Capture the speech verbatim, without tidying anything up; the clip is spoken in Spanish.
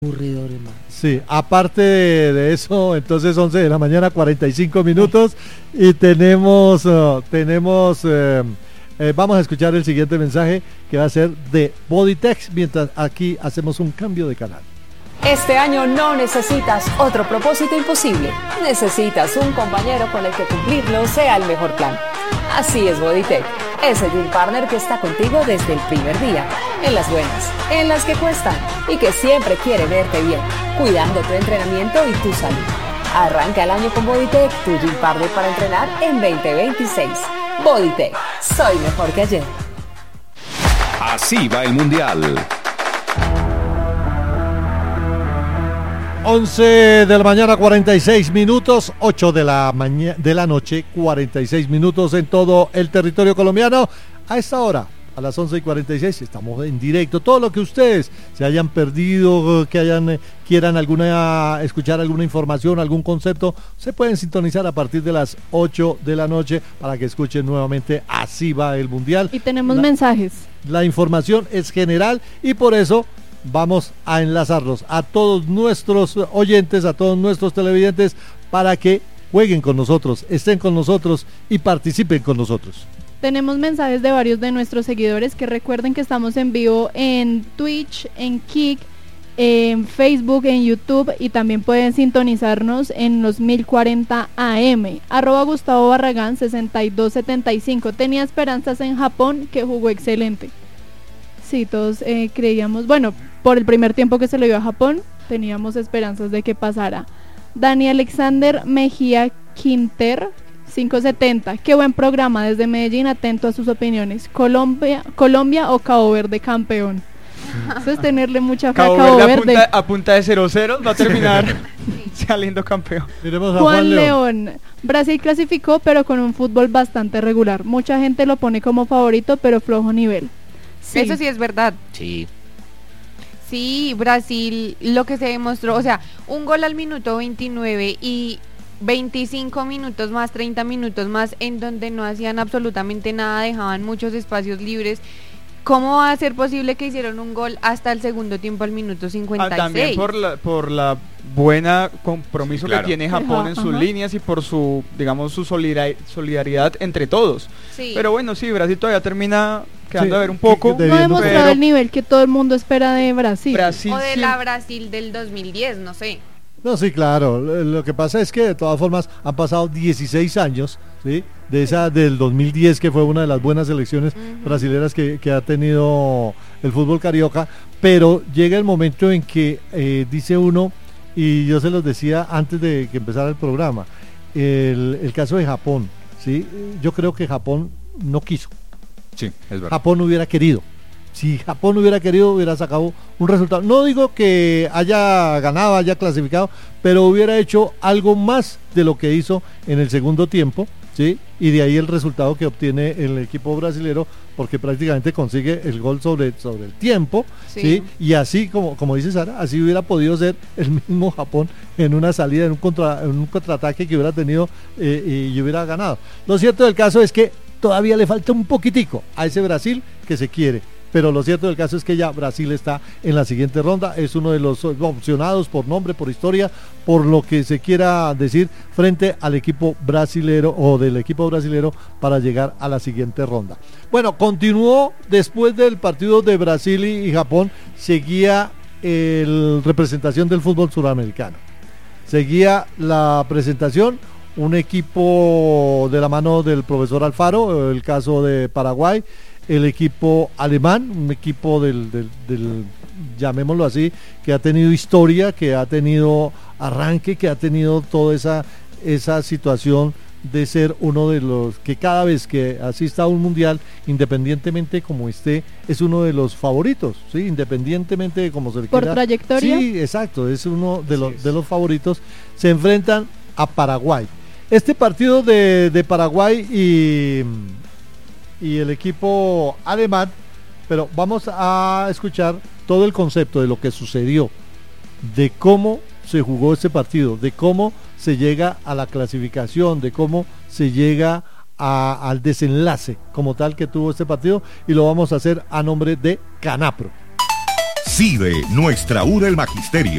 Aburridor, hermano. Sí, aparte de, de eso, entonces once de la mañana, cuarenta y cinco minutos, y tenemos, uh, tenemos, eh, eh, vamos a escuchar el siguiente mensaje que va a ser de Bodytech, mientras aquí hacemos un cambio de canal. Este año no necesitas otro propósito imposible, necesitas un compañero con el que cumplirlo sea el mejor plan. Así es Bodytech, ese gym partner que está contigo desde el primer día, en las buenas, en las que cuestan y que siempre quiere verte bien, cuidando tu entrenamiento y tu salud. Arranca el año con Bodytech, tu gym partner para entrenar en veinte veintiséis. Bodytech, soy mejor que ayer. Así va el Mundial. once de la mañana, cuarenta y seis minutos, ocho de la mañana de la noche, cuarenta y seis minutos en todo el territorio colombiano. A esta hora, a las once y cuarenta y seis, estamos en directo. Todo lo que ustedes se hayan perdido, que hayan quieran alguna escuchar alguna información, algún concepto, se pueden sintonizar a partir de las ocho de la noche para que escuchen nuevamente Así va el Mundial. Y tenemos la, mensajes. La información es general y por eso vamos a enlazarlos a todos nuestros oyentes, a todos nuestros televidentes, para que jueguen con nosotros, estén con nosotros y participen con nosotros. Tenemos mensajes de varios de nuestros seguidores que recuerden que estamos en vivo en Twitch, en Kik, en Facebook, en YouTube, y también pueden sintonizarnos en los mil cuarenta A M. Arroba Gustavo Barragán sesenta y dos setenta y cinco. Tenía esperanzas en Japón, que jugó excelente. Sí, todos eh, creíamos, bueno, por el primer tiempo que se lo dio a Japón, teníamos esperanzas de que pasara. Dani Alexander Mejía Quinter, quinientos setenta. Qué buen programa desde Medellín, atento a sus opiniones. Colombia, Colombia o Cabo Verde campeón. Eso es tenerle mucha fe a Cabo Verde. Verde. A punta, a punta de cero cero va a terminar saliendo campeón. Juan, Juan León. León. Brasil clasificó, pero con un fútbol bastante regular. Mucha gente lo pone como favorito, pero flojo nivel. Sí. Eso sí es verdad. Sí. Sí, Brasil, lo que se demostró, o sea, un gol al minuto veintinueve y veinticinco minutos más, treinta minutos más, en donde no hacían absolutamente nada, dejaban muchos espacios libres. ¿Cómo va a ser posible que hicieron un gol hasta el segundo tiempo al minuto cincuenta y seis? Ah, también por la, por la buena compromiso, sí, claro, que tiene Japón, ajá, en sus, ajá, líneas, y por su, digamos, su solidaridad entre todos. Sí. Pero bueno, sí, Brasil todavía termina quedando, sí, a ver un poco. No ha demostrado pero... el nivel que todo el mundo espera de Brasil. Brasil o de la Brasil del dos mil diez, no sé. No, sí, claro. Lo que pasa es que de todas formas han pasado dieciséis años, ¿sí? De esa del dos mil diez, que fue una de las buenas selecciones uh-huh. brasileras que, que ha tenido el fútbol carioca, pero llega el momento en que eh, dice uno, y yo se los decía antes de que empezara el programa, el, el caso de Japón, ¿sí? Yo creo que Japón no quiso. Sí, es verdad. Japón no hubiera querido. Si Japón hubiera querido, hubiera sacado un resultado. No digo que haya ganado, haya clasificado, pero hubiera hecho algo más de lo que hizo en el segundo tiempo, ¿sí? Y de ahí el resultado que obtiene el equipo brasilero, porque prácticamente consigue el gol sobre, sobre el tiempo, sí. ¿sí? Y así, como, como dice Sara, así hubiera podido ser el mismo Japón en una salida, en un, contra, en un contraataque que hubiera tenido eh, y hubiera ganado. Lo cierto del caso es que todavía le falta un poquitico a ese Brasil que se quiere. Pero lo cierto del caso es que ya Brasil está en la siguiente ronda, es uno de los opcionados por nombre, por historia, por lo que se quiera decir, frente al equipo brasilero o del equipo brasilero para llegar a la siguiente ronda. Bueno, continuó después del partido de Brasil y Japón, seguía la representación del fútbol suramericano, seguía la presentación, un equipo de la mano del profesor Alfaro, el caso de Paraguay, el equipo alemán, un equipo del, del, del, llamémoslo así, que ha tenido historia, que ha tenido arranque, que ha tenido toda esa, esa situación de ser uno de los que cada vez que asista a un mundial, independientemente como esté, es uno de los favoritos, ¿sí? Independientemente de cómo se le quiera. ¿Por trayectoria? Sí, exacto, es uno de los, de los favoritos. Se enfrentan a Paraguay. Este partido de, de Paraguay y... y el equipo alemán, pero vamos a escuchar todo el concepto de lo que sucedió, de cómo se jugó este partido, de cómo se llega a la clasificación, de cómo se llega a, al desenlace como tal que tuvo este partido, y lo vamos a hacer a nombre de Canapro. CIDE, Nuestra U del Magisterio.